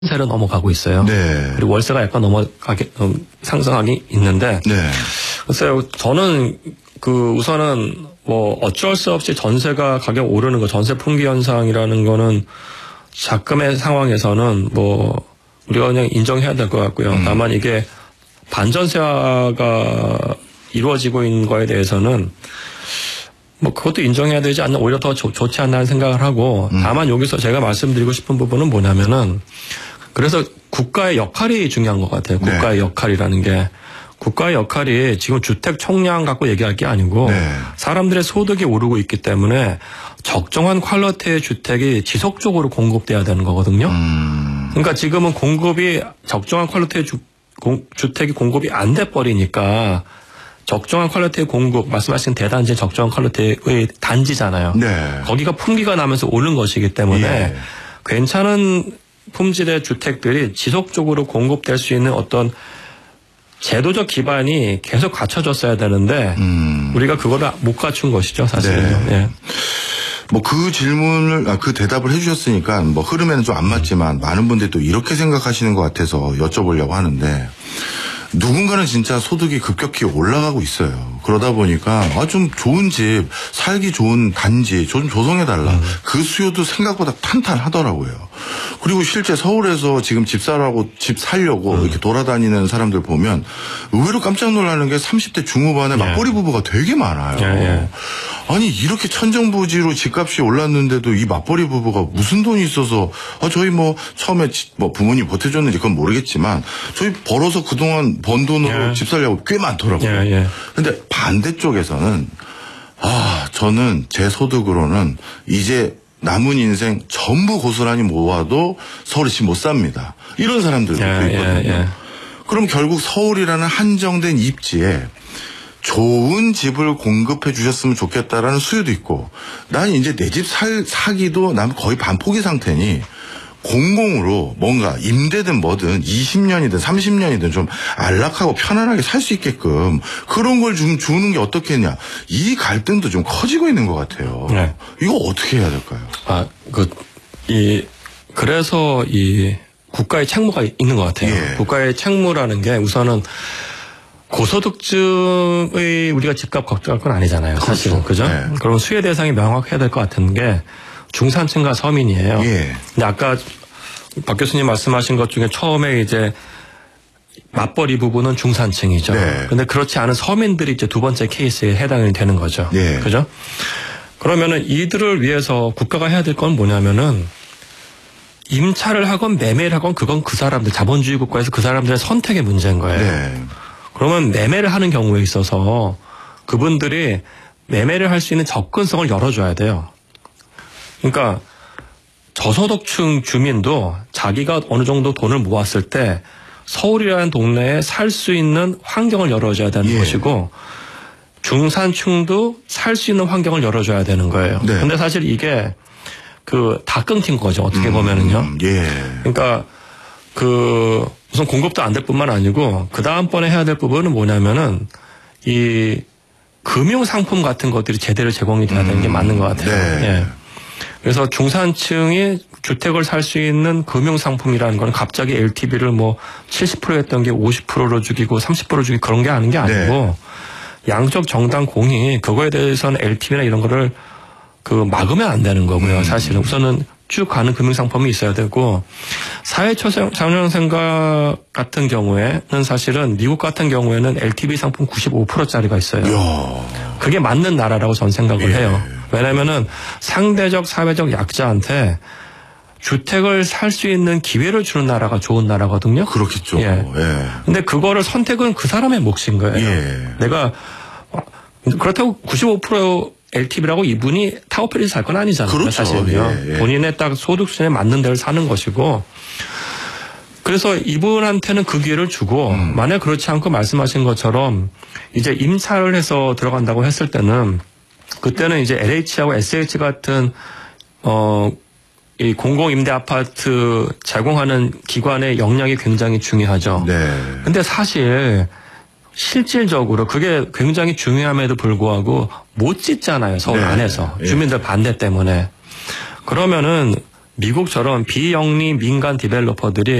세로 넘어가고 있어요. 네. 그리고 월세가 약간 상승하기 있는데. 네. 글쎄요, 저는 우선은 뭐 어쩔 수 없이 전세가 가격 오르는 거, 전세 풍기 현상이라는 거는 자금의 상황에서는 뭐 우리가 그냥 인정해야 될 것 같고요. 다만 이게 반전세화가 이루어지고 있는 거에 대해서는 뭐 그것도 인정해야 되지 않나, 오히려 더 좋지 않나 생각을 하고, 다만 여기서 제가 말씀드리고 싶은 부분은 뭐냐면은, 그래서 국가의 역할이 중요한 것 같아요. 국가의 역할이라는 게. 국가의 역할이 지금 주택 총량 갖고 얘기할 게 아니고 사람들의 소득이 오르고 있기 때문에 적정한 퀄리티의 주택이 지속적으로 공급돼야 되는 거거든요. 그러니까 지금은 공급이 적정한 퀄리티의 주택이 공급이 안 돼 버리니까, 적정한 퀄리티의 공급, 말씀하신 대단지 적정한 퀄리티의 단지잖아요. 네. 거기가 품귀가 나면서 오른 것이기 때문에 괜찮은 품질의 주택들이 지속적으로 공급될 수 있는 어떤 제도적 기반이 계속 갖춰졌어야 되는데 우리가 그거를 못 갖춘 것이죠, 사실은요. 네. 뭐 그 질문을, 그 대답을 해주셨으니까 뭐 흐름에는 좀 안 맞지만 많은 분들이 또 이렇게 생각하시는 것 같아서 여쭤보려고 하는데, 누군가는 진짜 소득이 급격히 올라가고 있어요. 그러다 보니까 좀 좋은 집, 살기 좋은 단지 좀 조성해달라. 그 수요도 생각보다 탄탄하더라고요. 그리고 실제 서울에서 지금 집 살려고 이렇게 돌아다니는 사람들 보면 의외로 깜짝 놀라는 게 30대 중후반에 맞벌이 부부가 되게 많아요. 아니 이렇게 천정부지로 집값이 올랐는데도 이 맞벌이 부부가 무슨 돈이 있어서, 저희 뭐 처음에 뭐 부모님 보태줬는지 그건 모르겠지만 저희 벌어서 그동안 번 돈으로 집 살려고 꽤 많더라고요. 근데 반대쪽에서는 저는 제 소득으로는 이제 남은 인생 전부 고스란히 모아도 서울에 집 못 삽니다. 이런 사람들도 있거든요. 그럼 결국 서울이라는 한정된 입지에 좋은 집을 공급해 주셨으면 좋겠다라는 수요도 있고, 난 이제 내 집 사기도 난 거의 반포기 상태니 공공으로 뭔가 임대든 뭐든 20년이든 30년이든 좀 안락하고 편안하게 살 수 있게끔 그런 걸 좀 주는 게 어떻겠냐. 이 갈등도 좀 커지고 있는 것 같아요. 네. 이거 어떻게 해야 될까요? 그래서 이 국가의 책무가 있는 것 같아요. 국가의 책무라는 게 우선은 고소득층의 우리가 집값 걱정할 건 아니잖아요. 사실은. 그죠? 그럼 수혜 대상이 명확해야 될 것 같은 게 중산층과 서민이에요. 근데 아까 박 교수님 말씀하신 것 중에 처음에 이제 맞벌이 부부는 중산층이죠. 근데 그렇지 않은 서민들이 이제 두 번째 케이스에 해당이 되는 거죠. 그죠? 그러면은 이들을 위해서 국가가 해야 될 건 뭐냐면은 임차를 하건 매매를 하건 그건 그 사람들, 자본주의 국가에서 그 사람들의 선택의 문제인 거예요. 그러면 매매를 하는 경우에 있어서 그분들이 매매를 할 수 있는 접근성을 열어줘야 돼요. 그러니까 저소득층 주민도 자기가 어느 정도 돈을 모았을 때 서울이라는 동네에 살 수 있는 환경을 열어줘야 되는 것이고, 중산층도 살 수 있는 환경을 열어줘야 되는 거예요. 근데 사실 이게 다 끊긴 거죠. 어떻게 보면은요. 그러니까 우선 공급도 안 될 뿐만 아니고 그 다음번에 해야 될 부분은 뭐냐면은 이 금융 상품 같은 것들이 제대로 제공이 돼야 되는 게 맞는 것 같아요. 그래서 중산층이 주택을 살 수 있는 금융 상품이라는 건 갑자기 LTV를 뭐 70% 했던 게 50%로 죽이고 30% 죽이고 그런 게 하는 게 아니고, 양적 정당 공히 그거에 대해서는 LTV나 이런 거를 막으면 안 되는 거고요. 사실은 우선은 쭉 가는 금융 상품이 있어야 되고, 사회초년생가 같은 경우에는 사실은 미국 같은 경우에는 LTV 상품 95%짜리가 있어요. 그게 맞는 나라라고 저는 생각을 해요. 왜냐면은 상대적 사회적 약자한테 주택을 살 수 있는 기회를 주는 나라가 좋은 나라거든요. 그렇겠죠. 근데 그거를 선택은 그 사람의 몫인 거예요. 내가 그렇다고 95% LTV라고 이분이 타워필에서 살 건 아니잖아요. 그렇죠. 사실은요. 본인의 딱 소득 수준에 맞는 데를 사는 것이고, 그래서 이분한테는 그 기회를 주고, 만약 그렇지 않고 말씀하신 것처럼 이제 임차를 해서 들어간다고 했을 때는, 그때는 이제 LH하고 SH 같은 이 공공임대 아파트 제공하는 기관의 역량이 굉장히 중요하죠. 근데 사실 실질적으로 그게 굉장히 중요함에도 불구하고 못 짓잖아요. 서울 안에서. 주민들 반대 때문에. 그러면은 미국처럼 비영리 민간 디벨로퍼들이